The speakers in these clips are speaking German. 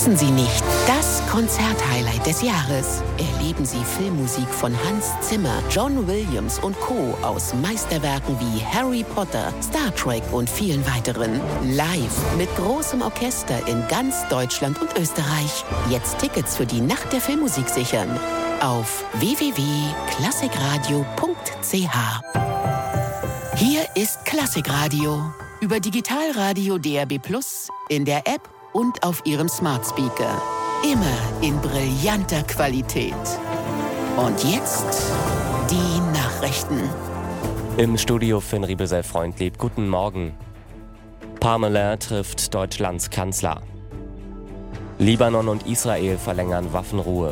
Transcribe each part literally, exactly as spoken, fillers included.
Verpassen Sie nicht das Konzerthighlight des Jahres. Erleben Sie Filmmusik von Hans Zimmer, John Williams und Co. aus Meisterwerken wie Harry Potter, Star Trek und vielen weiteren. Live mit großem Orchester in ganz Deutschland und Österreich. Jetzt Tickets für die Nacht der Filmmusik sichern. Auf w w w punkt klassikradio punkt c h. Hier ist Klassikradio. Über Digitalradio D A B plus, in der App und auf Ihrem Smart Speaker. Immer in brillanter Qualität. Und jetzt die Nachrichten. Im Studio Finn Riebesell-Freundlieb. Guten Morgen. Pamela trifft Deutschlands Kanzler. Libanon und Israel verlängern Waffenruhe.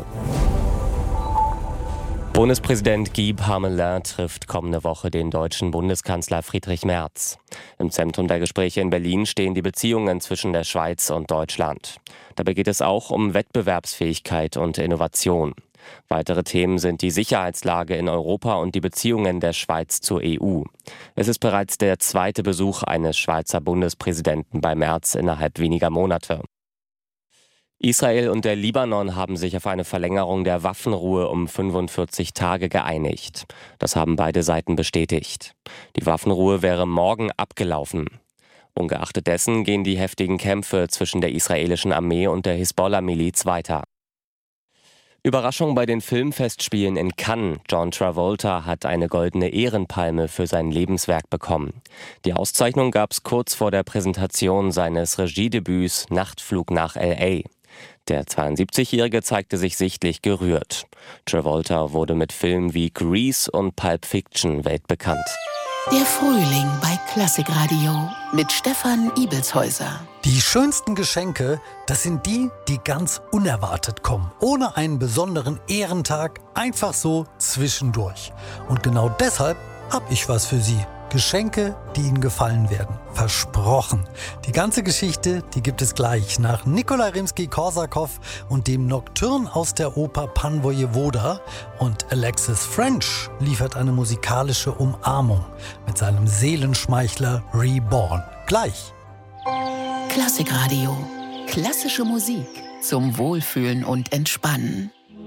Bundespräsident Guy Parmelin trifft kommende Woche den deutschen Bundeskanzler Friedrich Merz. Im Zentrum der Gespräche in Berlin stehen die Beziehungen zwischen der Schweiz und Deutschland. Dabei geht es auch um Wettbewerbsfähigkeit und Innovation. Weitere Themen sind die Sicherheitslage in Europa und die Beziehungen der Schweiz zur E U. Es ist bereits der zweite Besuch eines Schweizer Bundespräsidenten bei Merz innerhalb weniger Monate. Israel und der Libanon haben sich auf eine Verlängerung der Waffenruhe um fünfundvierzig Tage geeinigt. Das haben beide Seiten bestätigt. Die Waffenruhe wäre morgen abgelaufen. Ungeachtet dessen gehen die heftigen Kämpfe zwischen der israelischen Armee und der Hisbollah-Miliz weiter. Überraschung bei den Filmfestspielen in Cannes. John Travolta hat eine goldene Ehrenpalme für sein Lebenswerk bekommen. Die Auszeichnung gab es kurz vor der Präsentation seines Regiedebüts Nachtflug nach L A. Der zweiundsiebzigjährige zeigte sich sichtlich gerührt. Travolta wurde mit Filmen wie Grease und Pulp Fiction weltbekannt. Der Frühling bei Klassikradio mit Stefan Ibelshäuser. Die schönsten Geschenke, das sind die, die ganz unerwartet kommen. Ohne einen besonderen Ehrentag, einfach so zwischendurch. Und genau deshalb habe ich was für Sie. Geschenke, die Ihnen gefallen werden. Versprochen. Die ganze Geschichte, die gibt es gleich nach Nikolai Rimsky-Korsakow und dem Nocturne aus der Oper Pan Vojevoda. Und Alexis French liefert eine musikalische Umarmung mit seinem Seelenschmeichler Reborn. Gleich. Klassikradio. Klassische Musik zum Wohlfühlen und Entspannen.